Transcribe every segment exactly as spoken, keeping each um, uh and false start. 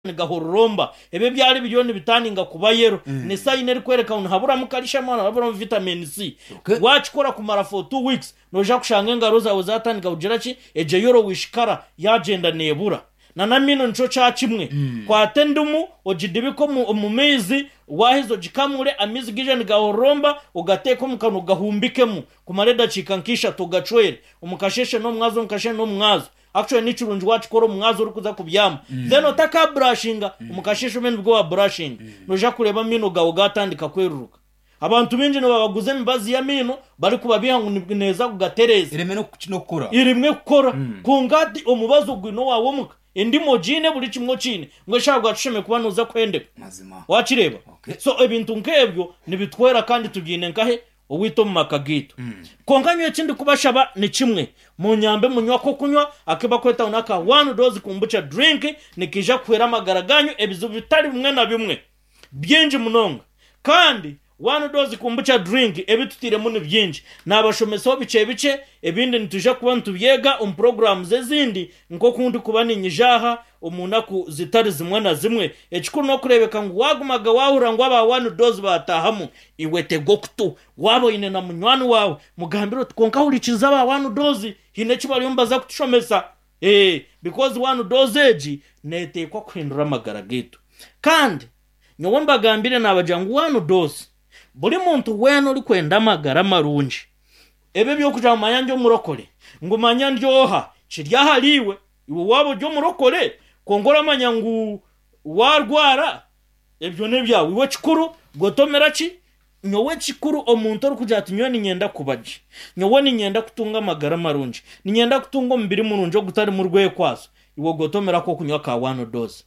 gahoromba ebe byari bilioni bitaninga kuba yero mm. ne sayine rikwereka un habura mukarisha mwana habura vitamin C okay. Wachikora kumara for two weeks noja kushanga ngaro zawe zataninga ujerachi eje yoro wishikara yagenda nebura na namino nco cha kimwe mm. kwa tendumu ojidibiko mu mezi wahizo jikamure amizi gije ngahoromba ugateko mukanu gahumbikemu kumareda chikankisha tugacwere umukasheshe no mwazo mukashe no mwazo actually ni churunji wachikoro mwazo rukuza kubyama mm. then otaka brushinga mm. umukasheshe men bwo wa brushing mm. noja kureba mino gawo gatandika kweruruka abantu binje no babaguze mbazi ya mino bari kubabiha neza kugatereza ireme no kino kukora irimwe kukora mm. kungati omubazo gwino wawo muka indi mojine buri kimwe cine ngo shaka gasheme kubanuza kwende mazima wachireba okay. So ebintu nkebyo nibitwera kandi tugine nkahe owito mu makagito mm. konkanywe kindi kubashaba ni kimwe mu nyambe munywa ko kunywa akeba kweta unaka one dose kumbucha drink nikija kwera magaraganyo ebizu bitari bimwe na bimwe byinji munonga kandi one dose kumbucha drink ebitutire muni byinji nabashomeso bice bice ebindi nituje kuba ntubyega um programs zezindi nko kundi kuba ninyijaha umunaku zitari zimwe na zimwe ekikuru no kurebeka ngo wagumaga wahura ngo aba one dose batahamu iwete gokto wabo ine na munywani wawe mugambiro tkonka hurikiza aba one dose hine kibali yombaza kutushomesa eh because one dosage netekwa kwindura magara gitu kandi nyomba gambire nabajangu one dose buri muntu weno uri kwenda magara marunji ebe byo kuja manyanje murokole ngo manyandyoha kiryahaliwe iwo wabo ryo murokole kongora manyangu warwara ebyo ne byawe iwe kikuru gotomera ki nyowe kikuru omuntu uri kuja ati nyoni nyenda kubaje nyowe ni nyenda kutunga magara marunji ni nyenda kutunga mbiri murunjo gutari mu rwe kwaso iwo gotomera ko kunywa ka one dose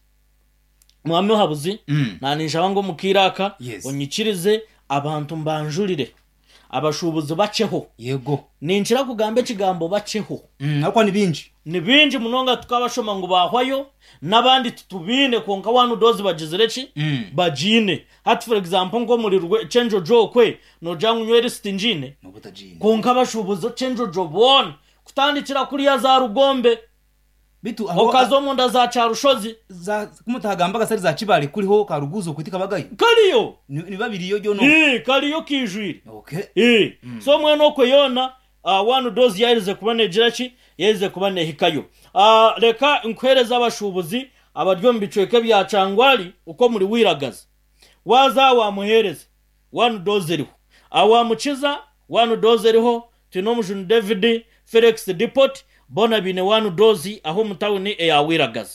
mwame habuzi mm. na ninjaba ngo mukiraka yes. Onyikirize abantu mbanjurire abashubuzi baceho yego ninjira kugambe kigambo baceho mm akwa nibinji nibinji munonga tukabashoma ngo bahwayo nabandi tutubine konka wanu dozi bagizireki mm. bajine hat for example ngo muri rwe change jo kwe no jangu nywere stinjine no butajine konka bashubuzo change jo bon kutandikira kuri ya za rugombe bitu aho okazo nda za charushozi za kumutagamba gasari za kibali kuriho karuguzo kwitika bagayi kaliyo ni babiri yo jo no eh kaliyo kijwiri okay eh mm. So mweno ko yona uh, one dose yarize kubane jirachi yarize kubane hikayo uh, reka inkwereza abashubuzi abaryo mbicweke bya cangwali uko muri wiragaza waza wa muhereza one dose riho awamukiza one dose riho Tinomujun David Felix Depot bona bine one dozi aho mutawuni eyawiragaza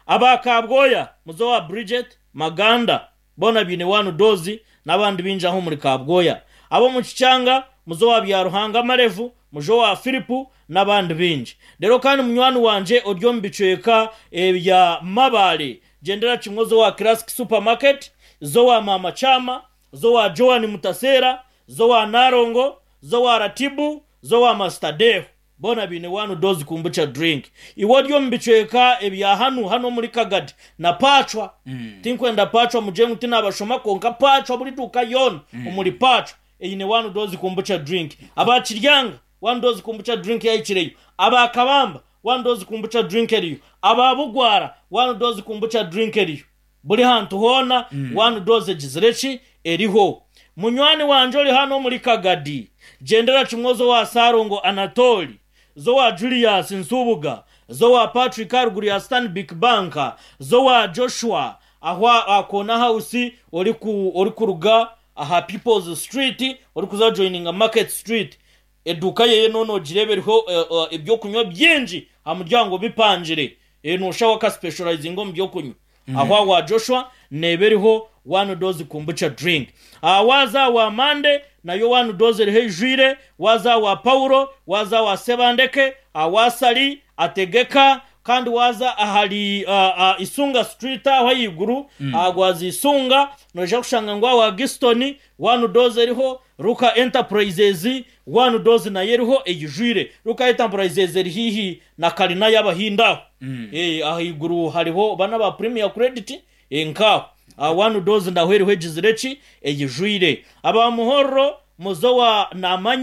abakabwoya muzo wa Bridget Maganda bona bine one dozi nabandi binja aho muri kabwoya abo mu kicanga muzo wa bya Ruhanga Marevu mujo wa Filipu nabandi binji rero kandi munywani wanje odyo mbicweka ebya Mabale gendera kimwozo wa Classic Supermarket zo wa Mama Chama zo wa Joan Mutasera zo wa Narongo zo wa Ratibu zo wa Master bona bine one dose kumbucha drink iwodyo mbicweka ebya hanu hano muri Kagadi na Pachwa mm. Tinkwenda Pachwa mujengu tina abashoma konka Pachwa buri duka yon mm. Umuri Pachwa eyine one dose kumbucha drink abakiryanga one dose kumbucha drink yayikireyo abakabamba one dose kumbucha drink eriyo ababugwara one dose kumbucha drink eriyo buri hantu hona mm. one dose gizireki eriho munywani wanjoli hano muri Kagadi gendera kimwozo wa Sarongo Anatoli zo wa Julius Nsubuga zo wa Patrick Arguri ya Stanbic Banka zo wa Joshua ahwa akona house ori ku ori kuruga aha People's Street ori kuza joining a Market Street eduka ye nono jireberho ibyo uh, uh, kunywa byinji amuryango bipanjire e no shawa ka specializing mu byo kunywa mm -hmm. Ahwa wa Joshua neberiho one dose kumbucha drink awaza wa Mande na yo one dose rehejire waza wa Paulo waza wa Sebandeke awasali ategeka kandi waza ahali uh, uh, Isunga Street aho yiguru mm. Agwazi Isunga noje kushanga ngwa wa Giston one dose riho Ruka Enterprises one dose na yeriho ejujire Ruka Enterprises rihihi na Kalina y'abahinda mm. Eh ahiguru hariho bana ba Premier Credit enka uh, one dose ndahwere hwegizireki ejujire aba muhoro muzo wa Namanya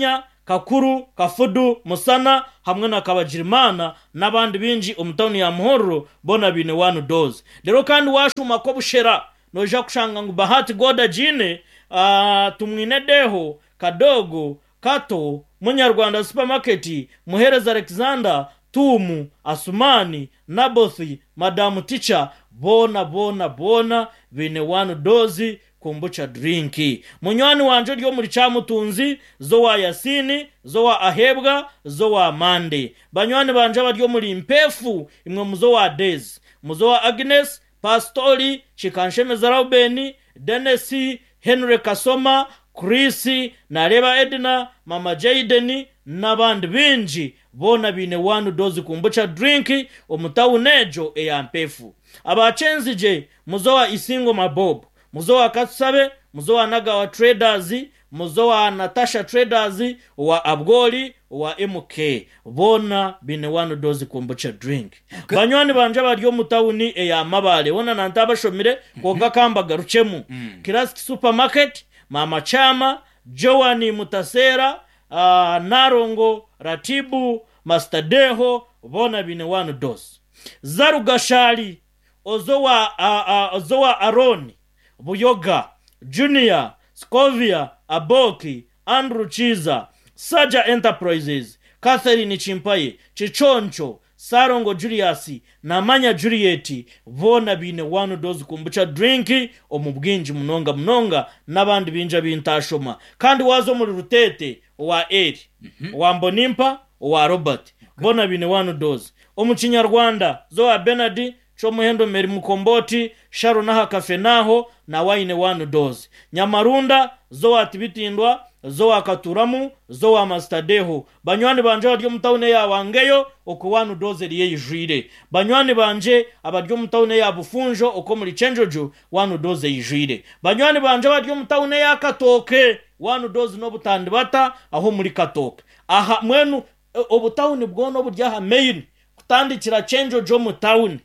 Kakuru, Kafudu, Musana hamwe na Kabagirimana n'abandi binji omutawuni ya Muhororo bona bine one doze. Rero kandi washuma ko bushera noja kushanga ngo Bahati Goda Jine uh, tumwinedeho Kadogo Kato Munyarwanda Supermarket Muhereza Alexander Tumu Asumani Nabothi Madamu Teacher bona bona bona bine one doze kombucha drinki. Munywani wanje ryo muri Camutunzi zo wa Yasini zo wa Ahebwa zo wa Mande. Banywani banje baryo muri Mpefu imwe muzo wa Dez muzo wa Agnes Pastori Chikansheme Zaraubeni Denesi Henry Kasoma Chris Nareba Edna Mama Jaideni n'abandi binji bona bine one doze kombucha drinki omutawunejo eya Mpefu. Abacenzije muzo wa Isingo Mabobo muzo wa Katsabe muzo wa Nagawa Traders muzo wa Natasha Traders wa Abgoli wa M K bona bine one doze kombucha drink. Okay. Banywani banje baryo mutawuni eya Mabale wona nantaba shomire koga kamba garuchemu mm. Kiraski Supermarket Mama Chama Joani Mutasera uh, Narongo Ratibu Mastadeho bona bine one doze. Zarugashali ozowa uh, uh, ozowa Aroni Buyoga Junior Scovia Aboki Andrew Chiza Saja Enterprises Catherine Chimpaye Chichoncho Sarongo Julius Namanya Juliet bona bine one doze kombucha drinki omubwinji munonga munonga n'abandi binja bintashoma kandi wazo muri Rutete wa Eri mm-hmm. wa Mbonimpa wa Robert okay. bona bine one doze omukinyarwanda zo wa Benadi cho muhendo Meri Mukomboti Sharo naha Cafe naho na wine one doze. Nyamarunda zo wa Tibitindwa zo wa Katuramu zo wa Mastadeho. Banywani banje baryo mutawune ya Wangeyo oko one doze liye yijwire. Banywani banje abaryo mutawune ya Bufunjo oko muri Chenjojo one doze yijwire. Banywani banje baryo mutawune ya Katoke one doze no butandi bata aho muri Katoke. Aha mwenu obutawuni bwono buryaha main kutandikira Chenjojo mutawuni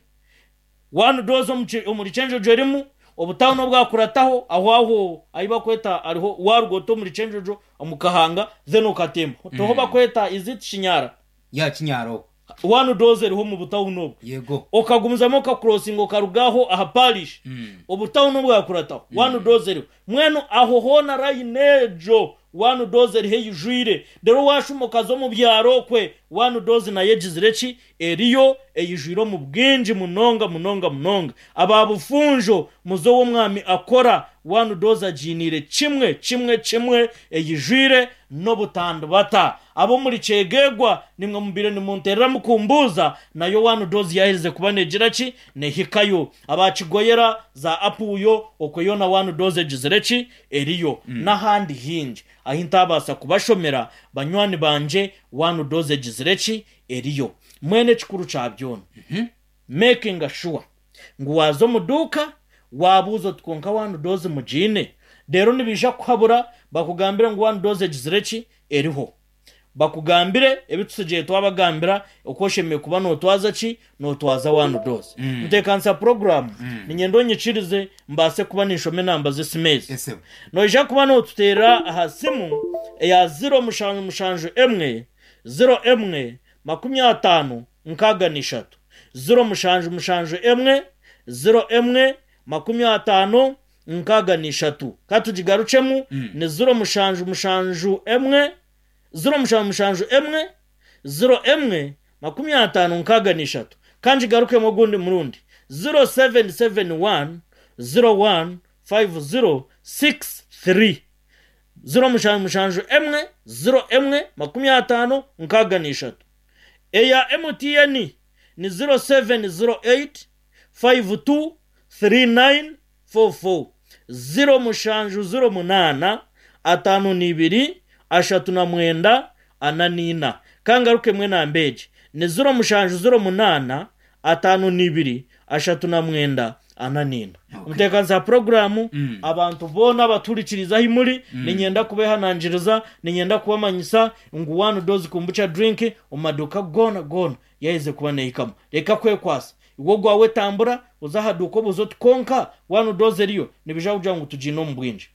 one doze muri Chenjojo rimu obutawuno bwakurataho aho aho ayiba kweta ariho warugoto muri Chenjojo omukahanga then ukatemba mm. toho bakweta izit Shinyara ya Kinyaro one doze riho mu butawuno yego okagumuzamo ka crossing okarugaho aha parish mm. obutawuno bwakurataho mm. one doze riho mwenu aho hona rayinejo one doze rihe yijwire dero washumoka zo mu byaro kwe one doze na yegizireki eriyo eyijwiro mu bwinji munonga munonga munonga ababufunjo muzo wo mwami akora one doze ajinire kimwe kimwe kimwe eyijwire no butandu bata abo muri Cegegwa nimwe mubire ni Monterra mukumbuza nayo one doze yaheze kubanegiraki ne hikayo abakigoyera za apuyo okoyo na one doze jizireki eriyo mm. n'ahandi hinje ahintabasa kubashomera banywani banje one doze jizireki eriyo mwene chikuru cha byona mm-hmm. making sure ngo wazo muduka wabuzo tkonka one doze mujine dero nibija kuhabura bakugambira ngo one doze jizireki eriho bakugambire ebituseje twabagambira okoshemeye kuba no twaza ki no twaza one doze mm. mutekansa program mm. ninyendo nyicirize mbase kuba nishome namba zesimezi yes, no ija kuba no tutera hasimu ya zero mushanju mushanju emwe zero emwe makumya atanu nkaga nishatu zero mushanju mushanju emwe zero emwe makumya atanu nkaga nishatu katujigaruchemu mm. ne zero mushanju mushanju emwe zero mushanju mushanju emwe zero emwe makumya atanu nkaga nishatu kanji garuke mu gundi murundi zero seven seven one zero one five zero six three zero mushanju mushanju emwe zero emwe makumya atanu nkaga nishatu eya M T N ni zero seven zero eight five two three nine four four zero mushanju zero munana atanu nibiri ashatu na mwenda ananina kangaruke mwe na mbeje ni zero mushanju zero munana atanu nibiri ashatu na mwenda ananina okay. Mutekanza programu mm. abantu bona baturikiriza himuri mm. ninyenda kubeha nanjiriza ninyenda kubamanyisa ngo one doze kombucha drink umaduka gona gona yaize kuba neikamo reka kwe kwasa iwo gwawe tambura uzahaduko buzo tkonka one doze riyo nibija uja ngo tujino mbwinje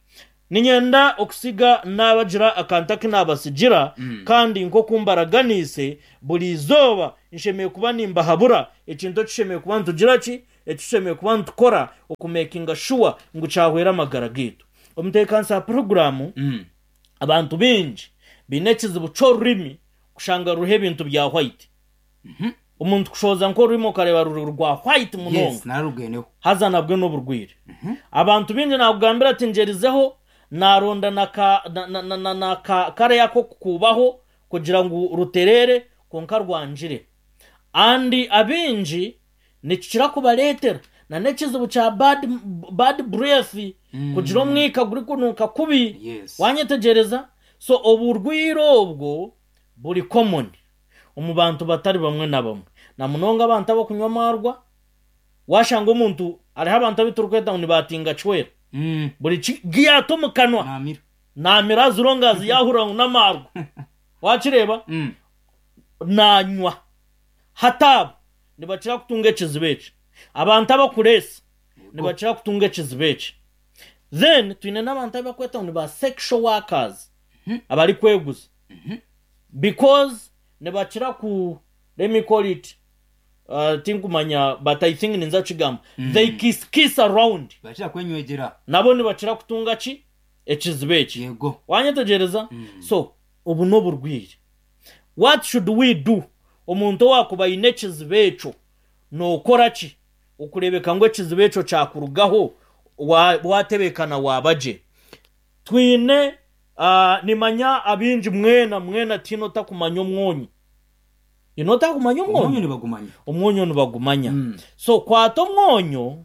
ninyenda okusiga nabagira akantaki nabasigira Mm. kandi nko kumbaraganise buli izoba nshemeye kuba nimbahabura ekintu kishemeye kuba ntugira ki ekishemeye kuba ntukora okumakinga sure ngu cyahwera amagara gitu omutekansa programu Mm. abantu bingi bine ekizibu cy'orurimi kushanga ruhe ebintu bya white Mhm. umuntu kushoza nko rurimo kareba ruri rwa white munonga Yes, narugeneho. haza nabwe n'uburwire Mhm. abantu bingi nagambira ati njerizeho naronda naka na, na, na, na, na ka, kare yako kubaho kugira ngo ruterere konka rwanjire andi abinji nikira kubaletera na nekizibu cha bad bad breath Mm. kugira umwika guri kunuka kubi Yes. wanyetegereza so oburwiro obwo buri common mu bantu batari bamwe na bamwe na munonga abantu abo kunywa marwa washanga umuntu ariho abantu abiturukweta ngo batinga chwera Mm. buri giyato mu kanwa Namira. namira zirongazi yahura n'amarwa wakireba Mm. nanywa hataba nibakira kutunga ekizibeki abantu abakuresa nibakira kutunga ekizibeki then twine n'abantu abakweta ngo ba sexual workers Mhm. abari kweguza Mhm. because nibakira ku let me call it uh, tinkumanya but I think ninza kigamba Mhm. they kiss kiss around Bashira kwenywegera. nabo nibakira kutunga ki ekizibeki Yego. wanyetegereza Mm. so ubu n'oburwire what should we do omuntu wakuba ine ekizibeco nokora ki okurebeka ngo ekizibeco kyakurugaho wa- watebekana wabaje twine uh, nimanya abinji mwena mwena tino takumanya omwonyo ino takumanya Umunyu omwonyo nibagumanya. omwonyo nibagumanya Mm. so kwata omwonyo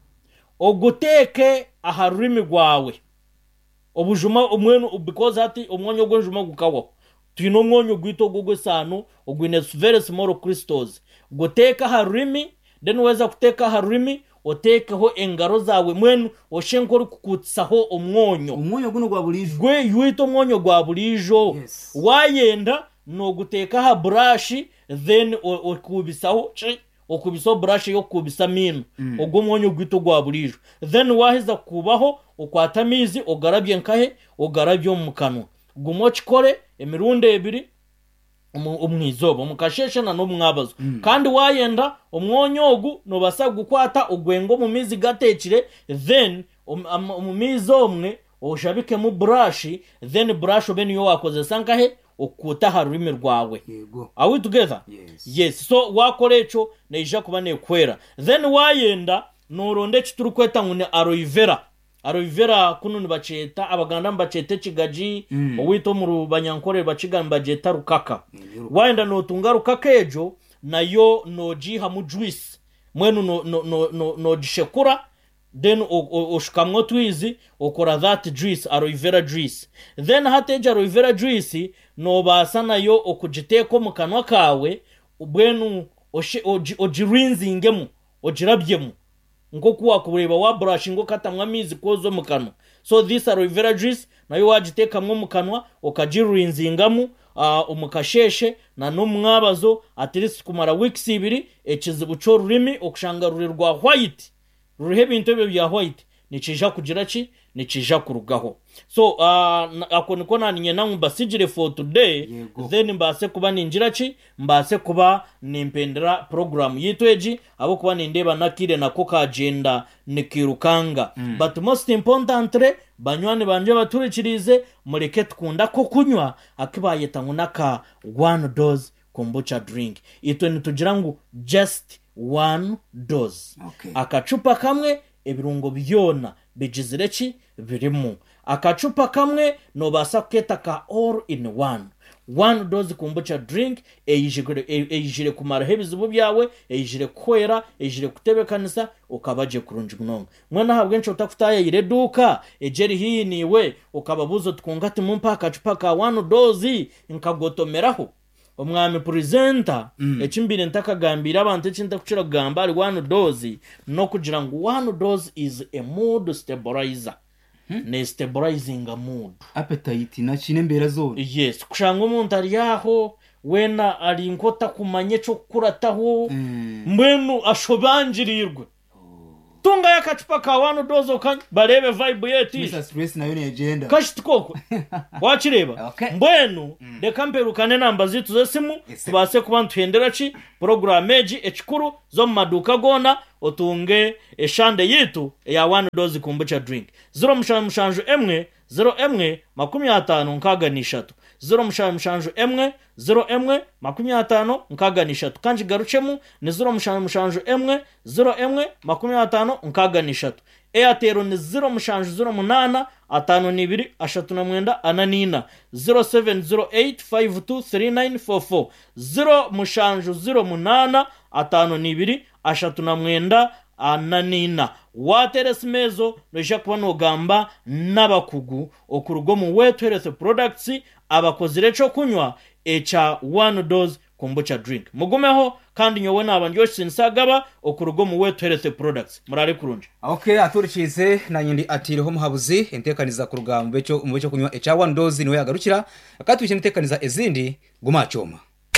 oguteke aha rurimi rwawe obujuma omwenu because ati omwonyo gw'enjuma gukawaho twine omwonyo gwito gw'esano ogwine very small crystals guteka aha rurimi then weza kuteka aha rurimi otekeho engaro zawe mwenu oshenko uri kukutsaho omwonyo Umunyu guno gwa bulijwe. gwe yuito omwonyo gwa bulijo Yes. wayenda no guteka ha brush then o- okubisaho chi, okubisaho brush yo kubisa mino Mm. ogwo mwonyo gwito gwa bulijo then waheza kubaho okwata mizi ogarabye nkahe ogarabye mu kanwa gumo kikore emirundi ebiri omwizoba omukasheshe na n'omwabazo Mm. kandi wayenda omwonyo ogu nobasa gukwata ogwengo mu mizi gatekire then om- am- omu mizi omwe oshabikemu brush then brush obe niyo wakozesa nkahe okuta ha rurimi rwawe Yego. are we together Yes. yes so wakora eco neija kuba nekwera then wayenda noronda ekituri kweta ngu ne aloe vera aloe vera kuno nibaceta abaganda mbaceta ekigaji Mm. owito mu rubanyankore bakiga mbageta rukaka Yego. wayenda notunga rukaka ejo nayo nogihamu juice mwenu no- no- no- no- nogishekura then o- o- oshukamwo twizi okora that juice aloe vera juice then hateja aloe vera juice nobasa nayo okugiteka omu kanwa kawe bwenu oshe- ogi- ogirinzingemu ogirabyemu nkoku wakureba wa brush ngo katamwa amizi kozo mu kanwa so this aloe vera juice nayo wagitekamwo mu kanwa okagirinzingamu uh, omukasheshe na n'omwabazo at least kumara weeks ibiri ekizibu cy'orurimi okushanga ruri rwa white ruriho ebintu ebyo bya white nikija kugira ki nikija kurugaho so uh, na- ako niko naninye nangu mbasigire for today Yego. then mbase kuba ningira ki mbase kuba nimpendera program yitu egi abo kuba nindeba nakire nako kagenda nikirukanga Mm. but most importantly banywani banje baturikirize mureke tukunda ko kunywa akibayeta ngo naka one dose kombucha drink itwe nitugira ngo just one dose Okay. akacupa kamwe ebirungo byona bijizire ki birimu akacupa kamwe nobasa kuketa ka all in one one dose kombucha drink eyijire eyijire kumaraho ebizibu byawe eyijire kwera eyijire kutebekanisa ukabaje kurungi munonga mwana habwe nco takutayire duka ejeri hiniwe ukababuzo tukungati mumpa akacupa ka one dose nkagotomeraho omwami presenter Mm. ekimbire ntakagambira abantu ekinta kucira kugamba ari one dose no kugira ngo one dose is a mood stabilizer ne stabilizing a mood Appetite na chine mbera zone. yes kushanga umuntu ari yaho wena ari nkota kumanye cyo kurataho Mm. mbenu ashobangirirwe tunga yakachupa ka one dozo kan barebe vibe yeti Mister Stress nayo ni agenda kashitiko wachireba Okay. mbwenu mm. de kamperukane namba zitu za simu Yes, tubase kuba ntwendera ki programmeji ekikuru zo mu maduka gona otunge eshande yitu ya one dozi kombucha drink zero mushanju mushanju emwe zero emwe makumi atanu nkaga nishatu zero mushanju mushanju emwe zero emwe makumi atanu nkaga nishatu kanji garuchemu ni zero mushanju mushanju emwe zero emwe makumi atanu nkaga nishatu Airtel ni zero mushanju zero munana atanu nibiri ashatu na mwenda ananina zero seven zero eight five two three nine four four zero mushanju zero munana atanu nibiri ashatu na mwenda ananina wateresmezo noja kuba nogamba n'abakugu okurugo mu wetu health products abakozire cyo kunywa echa one dose kombucha drink mugumeho kandi nyowe nabanjyoshye sinsagaba okurugo mu wetu health products murare kurunje. Okay, aturikize nanyindi atiriho muhabuzi entekaniza ku rugamba becho mu becho kunywa echa one dose niwe yagarukira akatwishe entekaniza ezindi gumachoma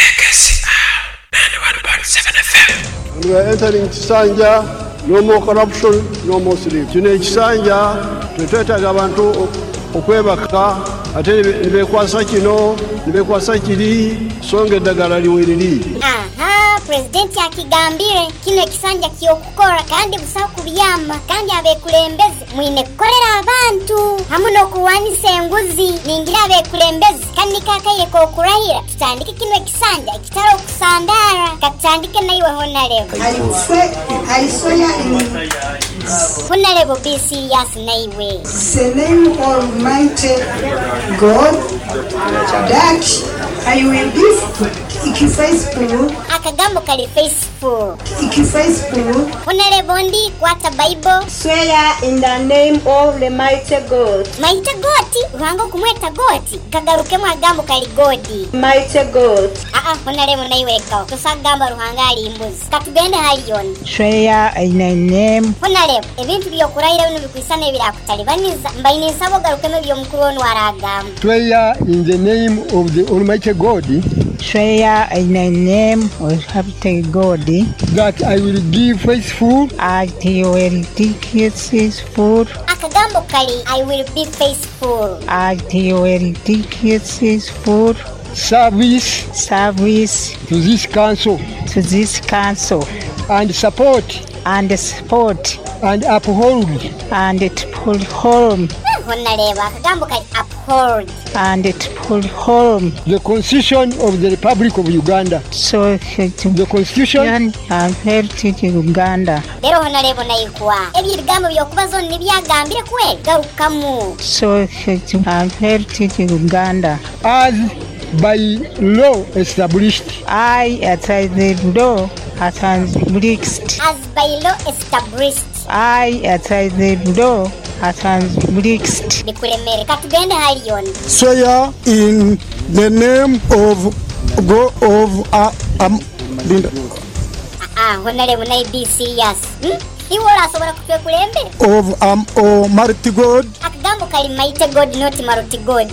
We are entering Kisanja, no more corruption, no more sleep. Kino Kisanja, twetetaga abantu okwebaka ate nibekwasa kino nibekwasa kiri songe dagala liwiriri. Aha, president yakigambire kino Kisanja kiyokukora kandi busa kubiyama kandi abekulembeze mwine kukolera abantu hamwe no kuwanisa enguzi ningira abekulembeze kandi kakaye ko kurahira tutandike kino Kisanja kitaro kusandara katandike nayiwe honarebo Aiswe, Aiswaya honarebo be serious nayiwe the name of Almighty God that I will be faithful, akagambo kali faithful faithful. honarebo ndi kwata Bible Swear in the name of the mighty God. maita goti ruhango kumweta goti kagaruke mu agambo kali godi Mighty God. aa honarebo nayiweka tusagamba ruhanga ali imbuzi katugende haliyoni Swear in the name honarebo ebintu byokurahira bino bikwisana ebirakutalibaniza mbayinisa bo garukemo byo mukuru wonu waragamba Swear in the name of the Almighty God Swear in the name of Happy God that I will give faithful at your tickets food akagambo kali I will be faithful at your tickets food service service to this council to this council and support and support and uphold and uphold honarebo akagambo kali uphold and uphold the Constitution of the Republic of Uganda. so The Constitution and heritage Uganda lero honarebo nayikuwa ebigambo byokubazo nibyagambire kweli garukamu so and heritage Uganda as by law established I at the law established as by law established I at the law established bikuremere katugende haliyoni swear in the name of God of uh, um, Linda, ah honarebo nayi be serious hmm? iwo rasobora kutwekulembere of um, Almighty God akagambo kali mighty God not maruti God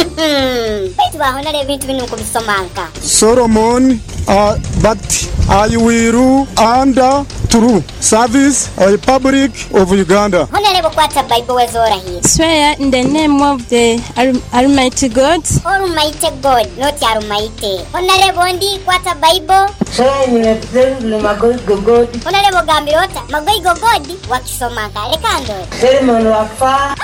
baitu ba honarebo bintu binu kubisomanka Solomon uh, but I will under true service of the Republic of Uganda. honarebo kwata Bible wezora hii Swear in the name of the Al- Almighty God. Almighty God not Almighty honarebo ndi kwata Bible Swear in the name of Magogo God. honarebo gambirota magoigo God wakisomanga lekando Solomon wafa.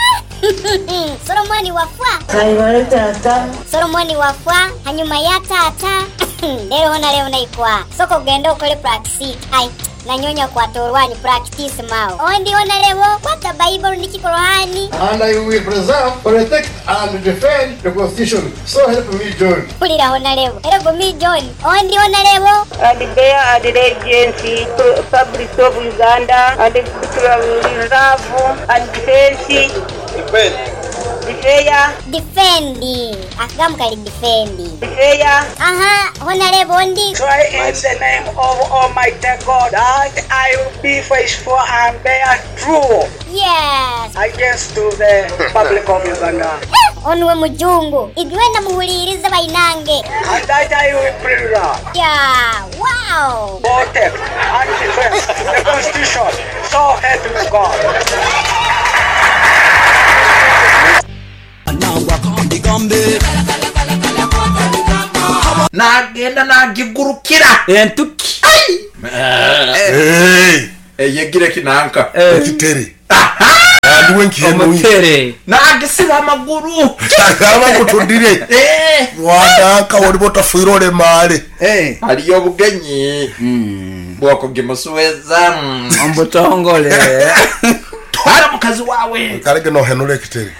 Solomoni wafwa Kaimareta ata. Solomoni wafwa hanyuma ya tata lero honarebo naikwa soko gendo kole practice ai nanyonya kwa torwani practice mao ondi honarebo kwata Bible ndikikorohani and I will preserve, protect, and defend the Constitution. So help me, John. kulira honarebo erego mi John ondi honarebo And there are the agency, public of Uganda, and the reserve, and defense, defeya, defendi akagambo kali defendi defeya. aha honarebo ndi Try in the name of Almighty God that I will be faithful and bear true yes against to the public of Uganda. onwe mujungu igwenda muhuliriza bainange Andata you Prira. yeah wow Protect and defend the Constitution. So help me God. Nagenda nagigurukira entuki Hey, eyegire kinanka kitere. Anduwe nkiyenu. omutere nagisiba amaguru Kama kutundire. eh Wandanka wali botafuiro le male. eh aliyo obugenyi bwoko gimusuweza ombutongole twara mukazi wawe Kalege no henule kitere.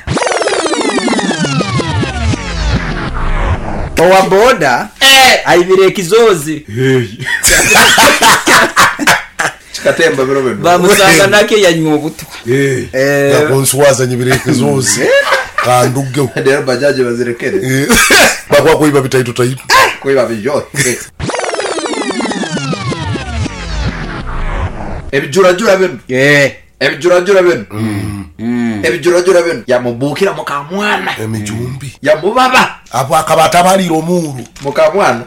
owa boda eh aibire kizozi Hey. chikatemba biro bino bamusanga nake yanywa obutwa Eh. Eh. Yakonsuwaza nyibireke zose. Kanduge. ndero bajaje bazirekere Bakwa kuiba bitaitu taitu. kuiba bijo ebijurajura bino eh ebijurajura bino mm ebijurajura bino yamubukira mukamwana Emijumbi. yamubaba Abo akabata baliro omuru. mukamwana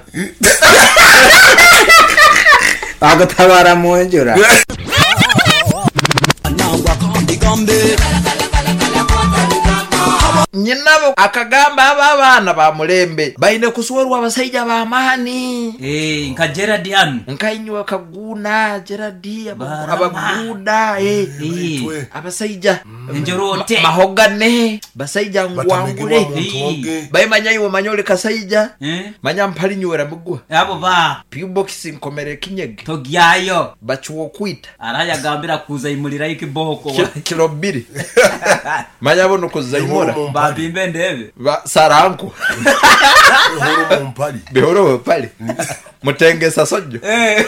agatabara munjura nyinabo akagamba aba bana ba mulembe baine kuswerwa abasaija ba mani eh nka Gerard Anu nkainywa kaguna Gerard abaguda eh Twe. abasaija Njorote. mahogane basaija ngwangure Batamege bayimanya iwo manyole kasaija eh manya mpali nywera mugwa abo ba pibox nkomere kinyege togyayo bachuo kwita araya gambira kuza imulira ikiboko Ki- kilo mbili manya bono kuzaimora babimbe ndebe ba saranko horo mpali. behoro pale mutengesa sojo eh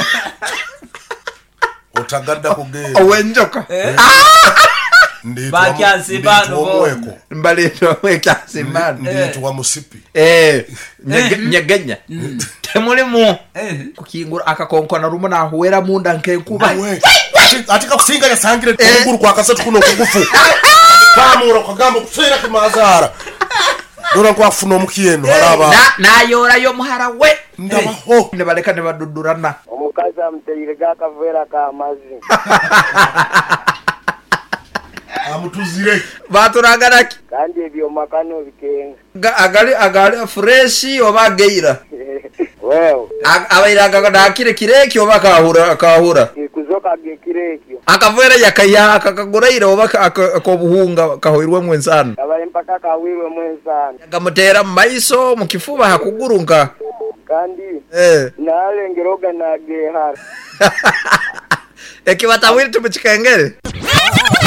Otaganda kuge. owenjoka Nditu Bakyansi bano bo. mbalito wekyasi man Nditu wa musipi. eh nyege- nyegenya temulimu eh kukingura akakonkona rumo na huera munda nkenkuba We. Atika kusinga ya sangire kunguru kwa kasatu kuno kugufu. Pamuro kagamba kusira kimazara. Dora kwa funo mukiyeno haraba. na nayora yo muhara we Ndabaho. ne baleka ne badudurana Omukazi amuteire gakavera ka mazi. Amutuzire. baturagaraki Kandi ebyo makano bikenga. Ga- agali agali freshi oba geira Well, Ag- abairaga nakire kireki oba kahura kahura ikuzoka gekirekyo. akavera yakaya akakaguraira oba akobuhunga kahoirwe mwensana Abali mpaka kawiwe mwenzana. akamutera mumaiso mukifuba hakugurunka Kandi eh nalengeroga na gehara. ekibatawiri tumuchikengere